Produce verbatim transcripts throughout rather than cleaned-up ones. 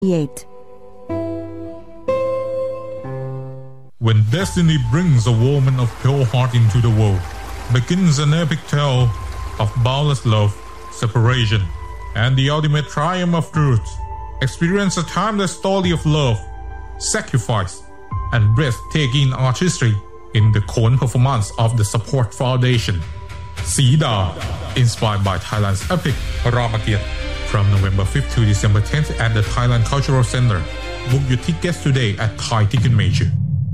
eight. When destiny brings a woman of pure heart into the world, begins an epic tale of boundless love, separation, and the ultimate triumph of truth. Experience a timeless story of love, sacrifice, and breathtaking artistry in the Khon performance of the Support Foundation. Sida, inspired by Thailand's epic Ramakiat, from November fifth to December tenth at the Thailand Cultural Center. Book your tickets today at Thai Ticketmaster.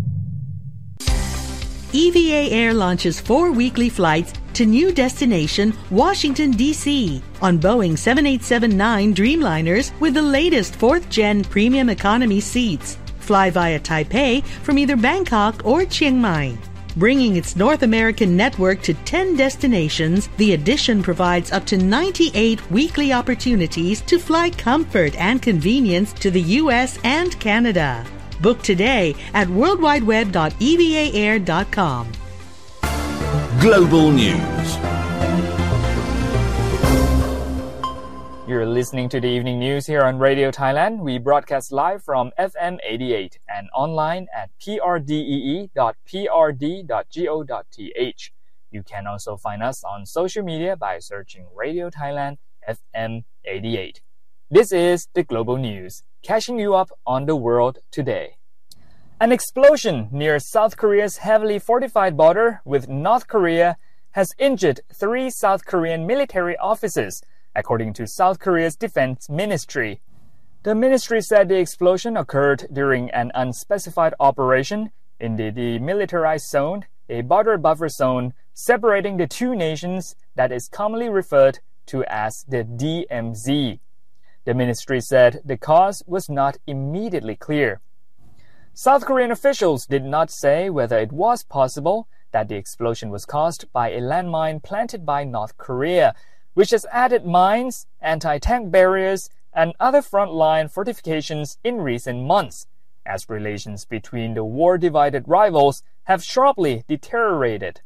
E V A Air launches four weekly flights to new destination Washington, D C on Boeing seven eight seven nine Dreamliners with the latest fourth-gen premium economy seats. Fly via Taipei from either Bangkok or Chiang Mai. Bringing its North American network to ten destinations, the addition provides up to ninety-eight weekly opportunities to fly comfort and convenience to the U S and Canada. Book today at world wide web dot e v a air dot com. Global News. You're listening to the evening news here on Radio Thailand. We broadcast live from F M eighty-eight and online at p r d e e dot p r d dot go dot t h. You can also find us on social media by searching Radio Thailand F M eighty-eight. This is the Global News, catching you up on the world today. An explosion near South Korea's heavily fortified border with North Korea has injured three South Korean military officers, according to South Korea's defense ministry. The ministry said the explosion occurred during an unspecified operation in the demilitarized zone, a border buffer zone separating the two nations that is commonly referred to as the D M Z. The ministry said the cause was not immediately clear. South Korean officials did not say whether it was possible that the explosion was caused by a landmine planted by North Korea, which has added mines, anti-tank barriers, and other frontline fortifications in recent months, as relations between the war-divided rivals have sharply deteriorated.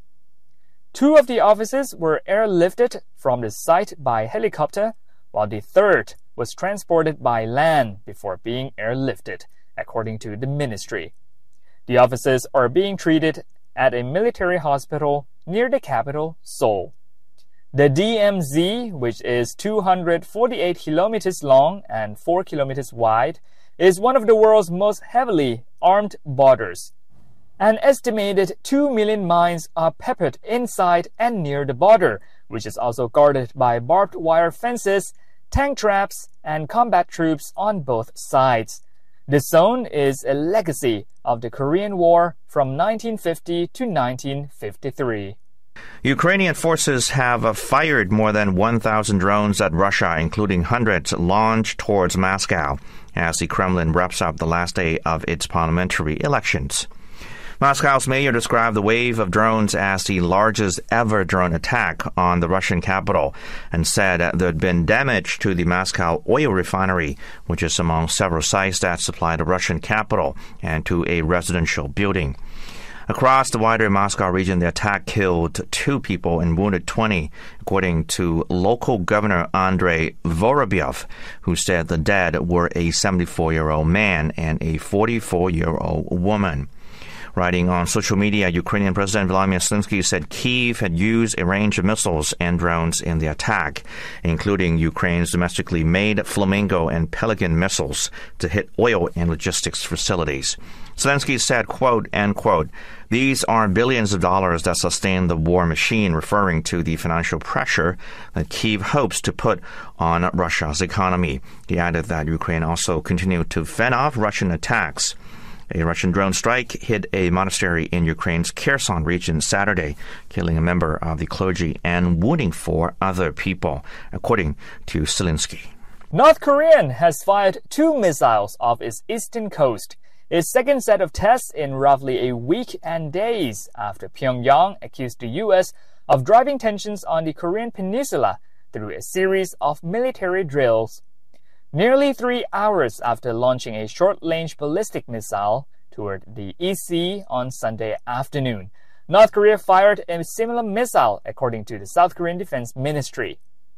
Two of the officers were airlifted from the site by helicopter, while the third was transported by land before being airlifted, according to the ministry. The officers are being treated at a military hospital near the capital, Seoul. The D M Z, which is two hundred forty-eight kilometers long and four kilometers wide, is one of the world's most heavily armed borders. An estimated two million mines are peppered inside and near the border, which is also guarded by barbed wire fences, tank traps, and combat troops on both sides. The zone is a legacy of the Korean War from nineteen fifty to nineteen fifty-three. Ukrainian forces have fired more than one thousand drones at Russia, including hundreds launched towards Moscow, as the Kremlin wraps up the last day of its parliamentary elections. Moscow's mayor described the wave of drones as the largest ever drone attack on the Russian capital and said there had been damage to the Moscow oil refinery, which is among several sites that supply the Russian capital, and to a residential building. Across the wider Moscow region, the attack killed two people and wounded twenty, according to local governor Andrei Vorobyov, who said the dead were a seventy-four-year-old man and a forty-four-year-old woman. Writing on social media, Ukrainian President Volodymyr Zelensky said Kyiv had used a range of missiles and drones in the attack, including Ukraine's domestically made Flamingo and Pelican missiles to hit oil and logistics facilities. Zelensky said, quote, end quote, "These are billions of dollars that sustain the war machine," referring to the financial pressure that Kyiv hopes to put on Russia's economy. He added that Ukraine also continued to fend off Russian attacks. A Russian drone strike hit a monastery in Ukraine's Kherson region Saturday, killing a member of the clergy and wounding four other people, according to Zelensky. North Korea has fired two missiles off its eastern coast, its second set of tests in roughly a week and days after Pyongyang accused the U S of driving tensions on the Korean peninsula through a series of military drills. Nearly three hours after launching a short-range ballistic missile toward the East Sea on Sunday afternoon, North Korea fired a similar missile, according to the South Korean Defense Ministry.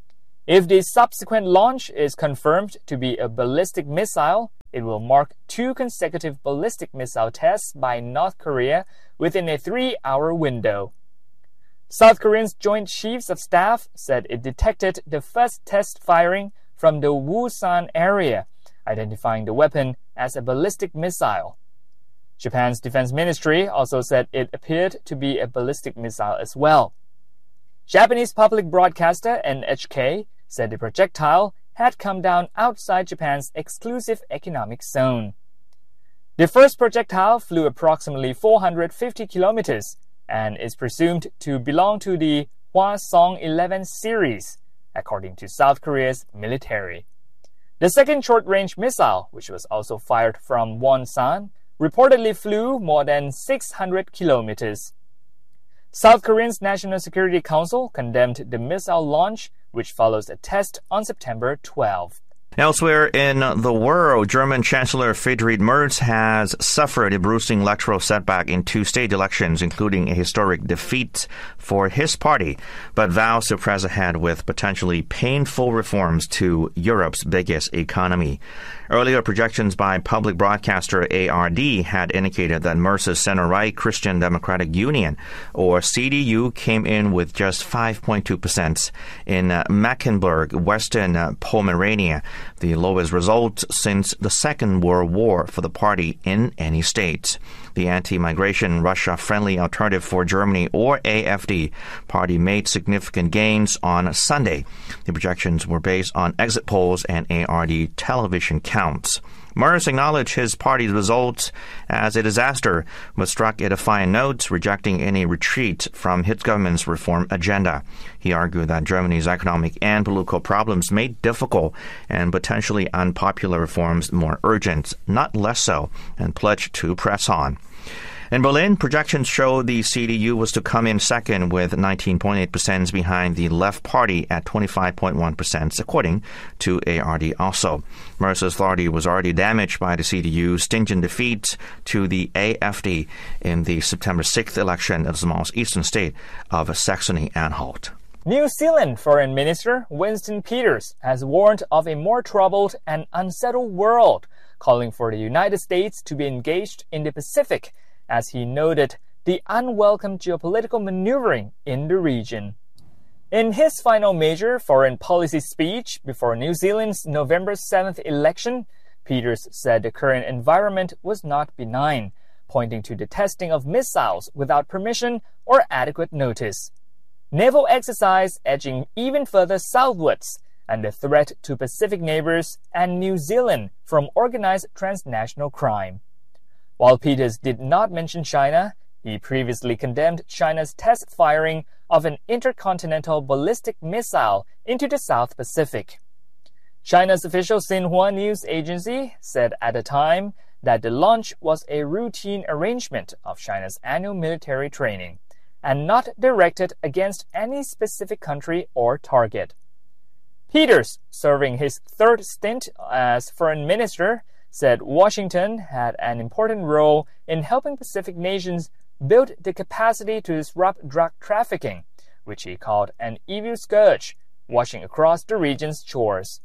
If the subsequent launch is confirmed to be a ballistic missile, it will mark two consecutive ballistic missile tests by North Korea within a three-hour window. South Korea's Joint Chiefs of Staff said it detected the first test firing from the Woosan area, identifying the weapon as a ballistic missile. Japan's Defense Ministry also said it appeared to be a ballistic missile as well. Japanese public broadcaster N H K said the projectile had come down outside Japan's exclusive economic zone. The first projectile flew approximately four hundred fifty kilometers and is presumed to belong to the Hwasong eleven series, according to South Korea's military. The second short-range missile, which was also fired from Wonsan, reportedly flew more than six hundred kilometers. South Korea's National Security Council condemned the missile launch, which follows a test on September twelfth. Elsewhere in the world, German Chancellor Friedrich Merz has suffered a bruising electoral setback in two state elections, including a historic defeat for his party, but vows to press ahead with potentially painful reforms to Europe's biggest economy. Earlier projections by public broadcaster A R D had indicated that Merz's center-right Christian Democratic Union, or C D U, came in with just five point two percent in uh, Mecklenburg, Western uh, Pomerania, the lowest result since the Second World War for the party in any state. The anti-migration, Russia-friendly Alternative for Germany, or A F D, party made significant gains on Sunday. The projections were based on exit polls and A R D television counts. Merz acknowledged his party's results as a disaster, but struck a defiant note, rejecting any retreat from his government's reform agenda. He argued that Germany's economic and political problems made difficult and potentially unpopular reforms more urgent, not less so, and pledged to press on. In Berlin, projections show the C D U was to come in second with nineteen point eight percent behind the Left Party at twenty-five point one percent, according to A R D also. Merz's authority was already damaged by the C D U's stingent defeat to the A F D in the September sixth election of the smallest eastern state of Saxony-Anhalt. New Zealand Foreign Minister Winston Peters has warned of a more troubled and unsettled world, calling for the United States to be engaged in the Pacific, as he noted the unwelcome geopolitical maneuvering in the region. In his final major foreign policy speech before New Zealand's November seventh election, Peters said the current environment was not benign, pointing to the testing of missiles without permission or adequate notice, naval exercise edging even further southwards, and the threat to Pacific neighbors and New Zealand from organized transnational crime. While Peters did not mention China, he previously condemned China's test firing of an intercontinental ballistic missile into the South Pacific. China's official Xinhua news agency said at the time that the launch was a routine arrangement of China's annual military training and not directed against any specific country or target. Peters, serving his third stint as foreign minister, said Washington had an important role in helping Pacific nations build the capacity to disrupt drug trafficking, which he called an evil scourge washing across the region's shores.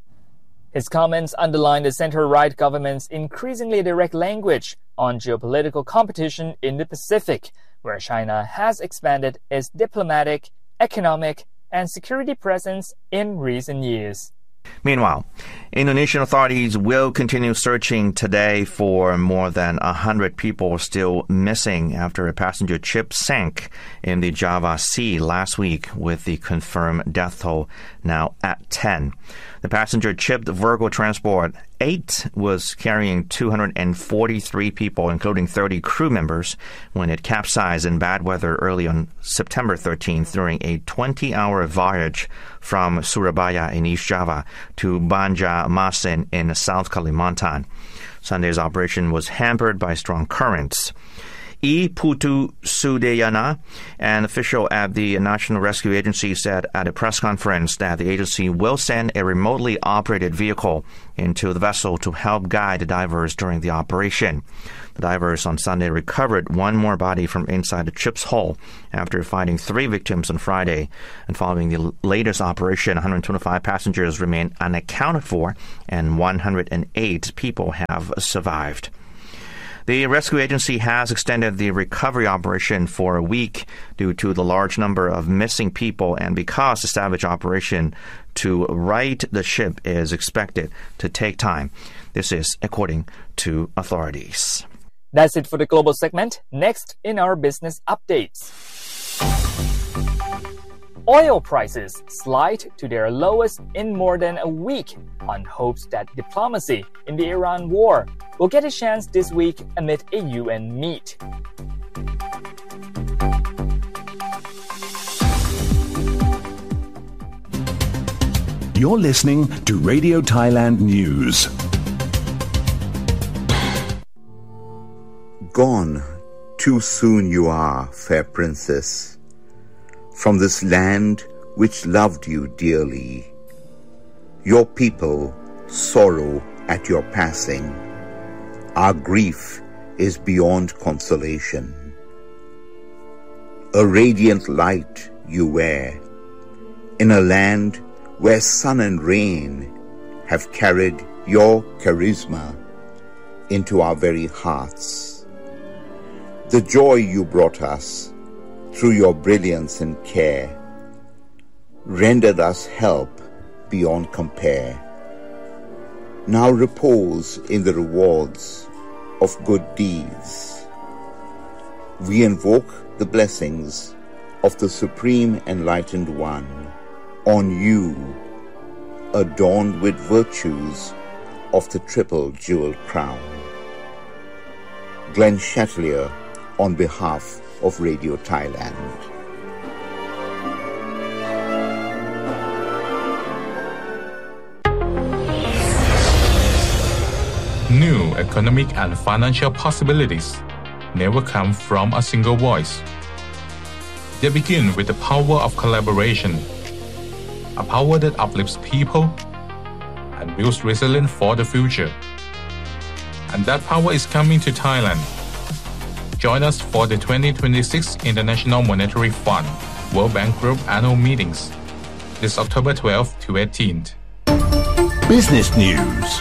His comments underlined the center-right government's increasingly direct language on geopolitical competition in the Pacific, where China has expanded its diplomatic, economic, and security presence in recent years. Meanwhile, Indonesian authorities will continue searching today for more than one hundred people still missing after a passenger ship sank in the Java Sea last week, with the confirmed death toll now at ten. The passenger ship Virgo Transport eight was carrying two hundred forty-three people, including thirty crew members, when it capsized in bad weather early on September thirteenth during a twenty-hour voyage from Surabaya in East Java to Banjarmasin in South Kalimantan. Sunday's operation was hampered by strong currents. E. Putu Sudayana, an official at the National Rescue Agency, said at a press conference that the agency will send a remotely operated vehicle into the vessel to help guide the divers during the operation. The divers on Sunday recovered one more body from inside the ship's hull after finding three victims on Friday. And following the latest operation, one hundred twenty-five passengers remain unaccounted for and one hundred eight people have survived. The rescue agency has extended the recovery operation for a week due to the large number of missing people and because the salvage operation to right the ship is expected to take time. This is according to authorities. That's it for the global segment. Next in our business updates. Oil prices slide to their lowest in more than a week on hopes that diplomacy in the Iran war will get a chance this week amid a U N meet. You're listening to Radio Thailand News. Gone, too soon you are, fair princess, from this land which loved you dearly. Your people sorrow at your passing. Our grief is beyond consolation. A radiant light you wear, in a land where sun and rain have carried your charisma into our very hearts. The joy you brought us through your brilliance and care rendered us help beyond compare. Now repose in the rewards of good deeds. We invoke the blessings of the Supreme Enlightened One on you, adorned with virtues of the triple jeweled crown. Glenn Chatelier on behalf of Radio Thailand. New economic and financial possibilities never come from a single voice. They begin with the power of collaboration, a power that uplifts people and builds resilience for the future. And that power is coming to Thailand. Join us for the twenty twenty-six International Monetary Fund World Bank Group annual meetings this October twelfth to eighteenth. Business News.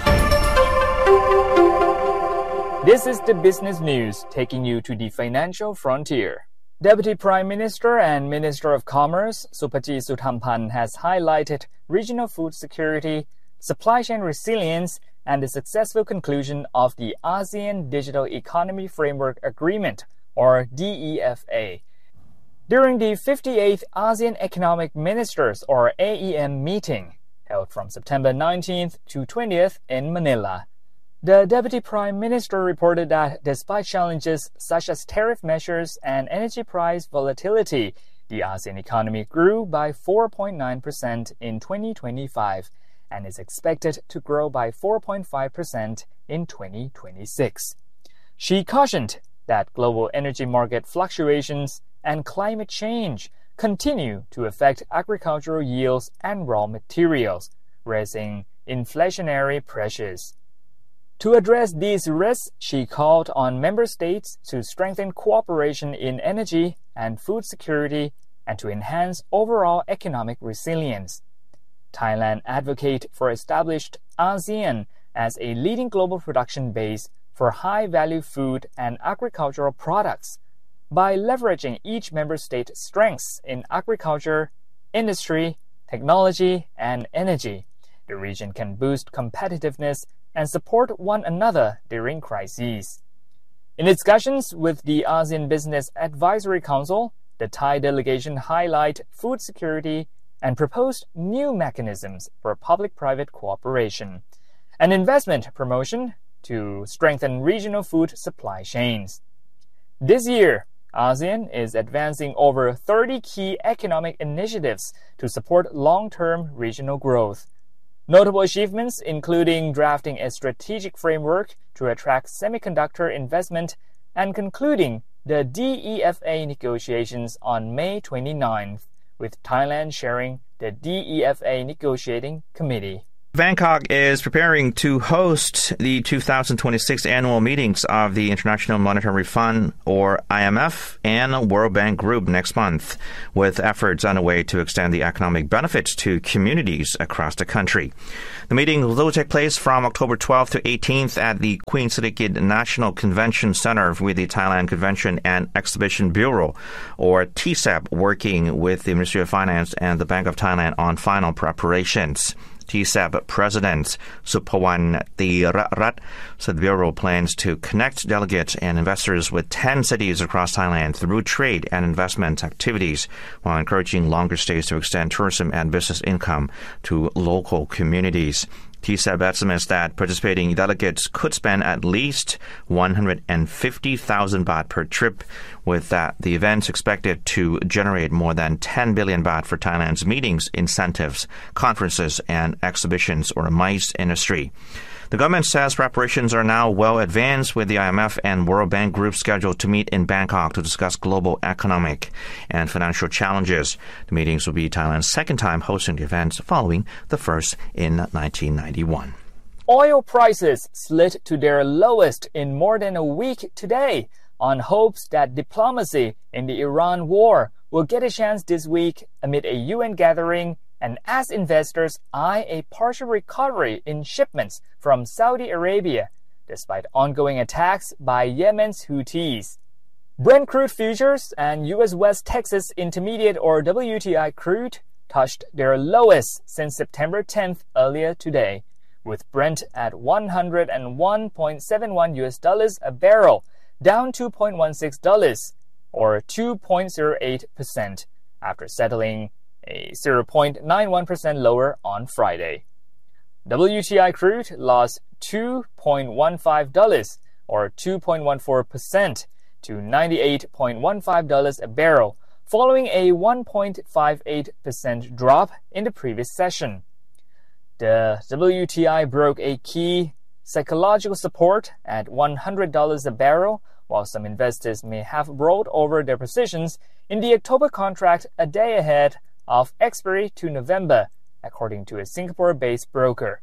This is the business news taking you to the financial frontier. Deputy Prime Minister and Minister of Commerce Supajit Suthampan has highlighted regional food security, supply chain resilience, and the successful conclusion of the ASEAN Digital Economy Framework Agreement, or D E F A, during the fifty-eighth ASEAN Economic Ministers, or A E M meeting, held from September nineteenth to twentieth in Manila. The Deputy Prime Minister reported that despite challenges such as tariff measures and energy price volatility, the ASEAN economy grew by four point nine percent in twenty twenty-five and is expected to grow by four point five percent in twenty twenty-six. She cautioned that global energy market fluctuations and climate change continue to affect agricultural yields and raw materials, raising inflationary pressures. To address these risks, she called on member states to strengthen cooperation in energy and food security and to enhance overall economic resilience. Thailand advocated for established ASEAN as a leading global production base for high-value food and agricultural products. By leveraging each member state's strengths in agriculture, industry, technology, and energy, the region can boost competitiveness and support one another during crises. In discussions with the ASEAN Business Advisory Council, the Thai delegation highlighted food security and proposed new mechanisms for public-private cooperation and investment promotion to strengthen regional food supply chains. This year, ASEAN is advancing over thirty key economic initiatives to support long-term regional growth. Notable achievements including drafting a strategic framework to attract semiconductor investment and concluding the D E F A negotiations on May twenty-ninth, with Thailand chairing the D E F A negotiating committee. Bangkok is preparing to host the two thousand twenty-six annual meetings of the International Monetary Fund, or I M F, and World Bank Group next month, with efforts underway to extend the economic benefits to communities across the country. The meeting will take place from October twelfth to eighteenth at the Queen Sirikit National Convention Center with the Thailand Convention and Exhibition Bureau, or T S E B, working with the Ministry of Finance and the Bank of Thailand on final preparations. T S E B President Supawan Tirarat said the Bureau plans to connect delegates and investors with ten cities across Thailand through trade and investment activities, while encouraging longer stays to extend tourism and business income to local communities. T S E B estimates that participating delegates could spend at least one hundred fifty thousand baht per trip, with that the events expected to generate more than ten billion baht for Thailand's meetings, incentives, conferences, and exhibitions, or MICE industry. The government says preparations are now well advanced, with the I M F and World Bank Group scheduled to meet in Bangkok to discuss global economic and financial challenges. The meetings will be Thailand's second time hosting the events, following the first in nineteen ninety-one. Oil prices slid to their lowest in more than a week today, on hopes that diplomacy in the Iran war will get a chance this week amid a U N gathering, and as investors eye a partial recovery in shipments from Saudi Arabia, despite ongoing attacks by Yemen's Houthis. Brent crude futures and U S West Texas Intermediate, or W T I crude, touched their lowest since September tenth earlier today, with Brent at one hundred one point seven one U S dollars a barrel, down two point one six dollars, or two point zero eight percent, after settling a zero point nine one percent lower on Friday. W T I crude lost two point one five dollars, or two point one four percent, to ninety-eight point one five dollars a barrel, following a one point five eight percent drop in the previous session. The W T I broke a key psychological support at one hundred dollars a barrel, while some investors may have rolled over their positions in the October contract a day ahead of expiry to November, according to a Singapore-based broker.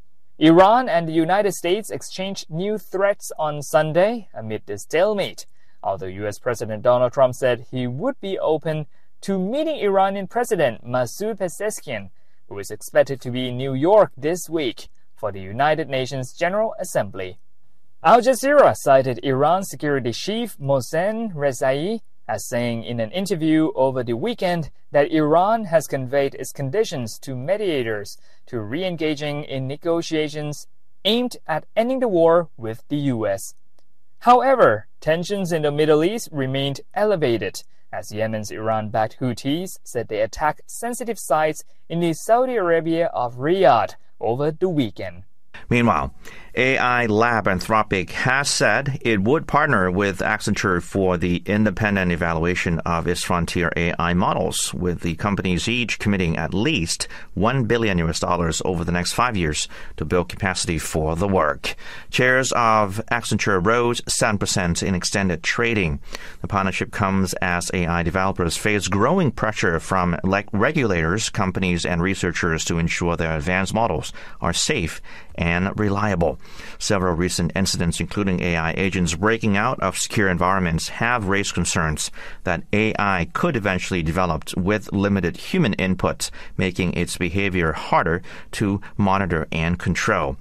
Iran and the United States exchanged new threats on Sunday amid the stalemate, although U S President Donald Trump said he would be open to meeting Iranian President Masoud Pezeshkian, who is expected to be in New York this week for the United Nations General Assembly. Al Jazeera cited Iran security chief Mohsen Rezai as saying in an interview over the weekend that Iran has conveyed its conditions to mediators to re-engaging in negotiations aimed at ending the war with the U S. However, tensions in the Middle East remained elevated, as Yemen's Iran-backed Houthis said they attacked sensitive sites in the Saudi Arabia of Riyadh over the weekend. Meanwhile, A I lab Anthropic has said it would partner with Accenture for the independent evaluation of its frontier A I models, with the companies each committing at least one billion U S dollars over the next five years to build capacity for the work. Shares of Accenture rose seven percent in extended trading. The partnership comes as A I developers face growing pressure from regulators, companies, and researchers to ensure their advanced models are safe and reliable. Several recent incidents, including A I agents breaking out of secure environments, have raised concerns that A I could eventually develop with limited human input, making its behavior harder to monitor and control.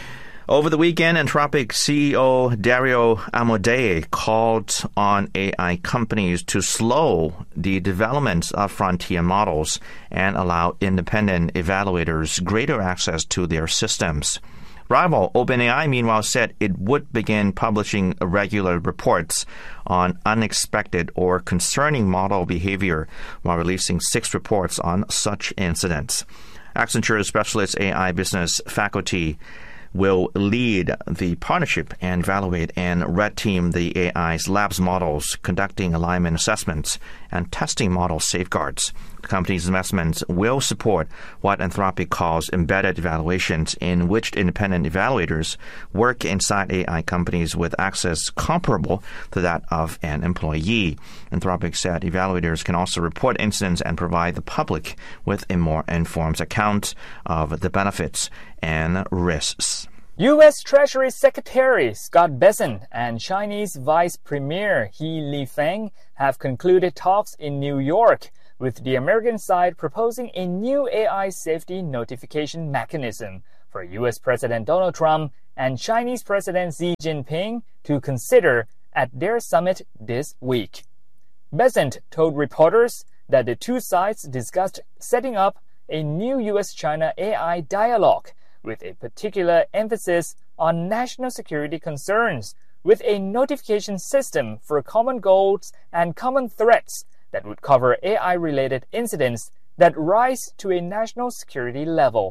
Over the weekend, Anthropic C E O Dario Amodei called on A I companies to slow the development of frontier models and allow independent evaluators greater access to their systems. Rival OpenAI, meanwhile, said it would begin publishing regular reports on unexpected or concerning model behavior, while releasing six reports on such incidents. Accenture's specialist A I business faculty will lead the partnership and evaluate and red team the A I's labs models, conducting alignment assessments and testing model safeguards. The company's investments will support what Anthropic calls embedded evaluations, in which independent evaluators work inside A I companies with access comparable to that of an employee. Anthropic said evaluators can also report incidents and provide the public with a more informed account of the benefits and risks. U S Treasury Secretary Scott Bessent and Chinese Vice Premier He Lifeng have concluded talks in New York, with the American side proposing a new A I safety notification mechanism for U S President Donald Trump and Chinese President Xi Jinping to consider at their summit this week. Bessent told reporters that the two sides discussed setting up a new U S China A I dialogue with a particular emphasis on national security concerns, with a notification system for common goals and common threats that would cover A I-related incidents that rise to a national security level.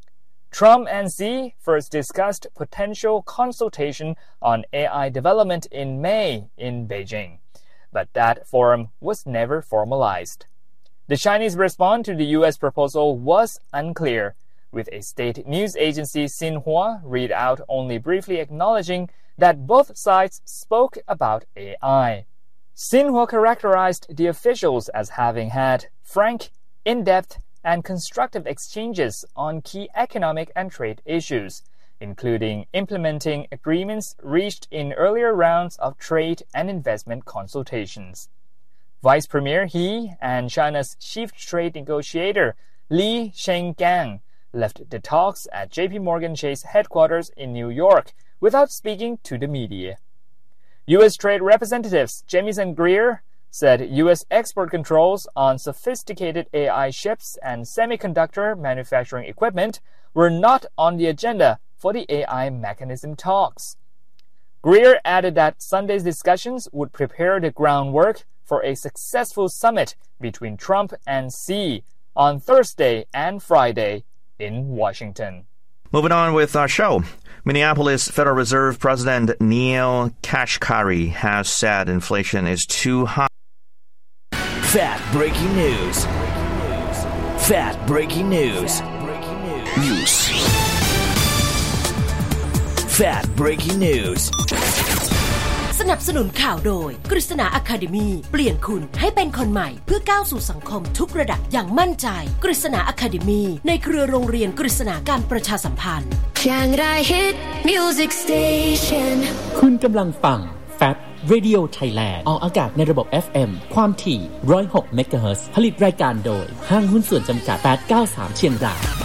Trump and Xi first discussed potential consultation on A I development in May in Beijing, but that forum was never formalized. The Chinese response to the U S proposal was unclear, with a state news agency Xinhua read out only briefly acknowledging that both sides spoke about A I. Xinhua characterized the officials as having had frank, in-depth, and constructive exchanges on key economic and trade issues, including implementing agreements reached in earlier rounds of trade and investment consultations. Vice Premier He and China's chief trade negotiator Li Shengang left the talks at J P Morgan Chase headquarters in New York without speaking to the media. U S Trade Representatives Jamieson Greer said U S export controls on sophisticated A I chips and semiconductor manufacturing equipment were not on the agenda for the A I mechanism talks. Greer added that Sunday's discussions would prepare the groundwork for a successful summit between Trump and Xi on Thursday and Friday in Washington. Moving on with our show. Minneapolis Federal Reserve President Neel Kashkari has said inflation is too high. Fat breaking news. Fat breaking news. News. Fat breaking news. สนับสนุนข่าวโดยกฤษณา Academy เปลี่ยนคุณให้เป็นคนใหม่เพื่อก้าวสู่สังคมทุกระดับอย่างมั่นใจกฤษณา Academy ในเครือโรงเรียนกฤษณาการประชาสัมพันธ์ Hit Music Station คุณกำลังฟัง Fat Radio Thailand ออกอากาศในระบบ เอฟ เอ็ม ความถี่ หนึ่งร้อยหก เมกะเฮิรตซ์ ผลิตรายการโดยห้างหุ้นส่วนจำกัดแปดเก้าสามเชียงราย